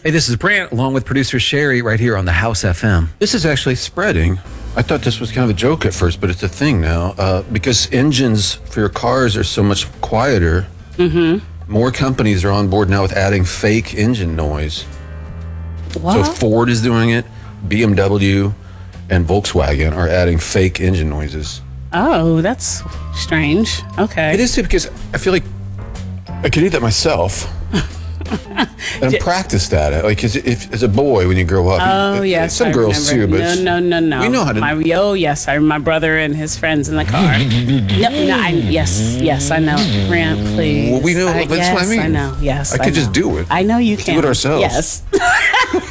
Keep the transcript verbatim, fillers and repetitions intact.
Hey, this is Brant, along with producer Sherry, right here on the House F M. This is actually spreading. I thought this was kind of a joke at first, but it's a thing now. Uh, because engines for your cars are so much quieter, mm-hmm. more companies are on board now with adding fake engine noise. What? So Ford is doing it, B M W and Volkswagen are adding fake engine noises. Oh, that's strange. Okay. It is too, because I feel like I could do that myself. And I'm practiced at it. Like, as, if, as a boy, when you grow up. Oh, you, yes. Some I girls remember. too, but. No, no, no, no. We know how to. My, oh, yes. I my brother and his friends in the car. no, no, I, yes, yes, I know. Grant, please. Well, we know. I, That's yes, what I mean. I know. Yes. I could know. just do it. I know you Let's can. do it ourselves. Yes.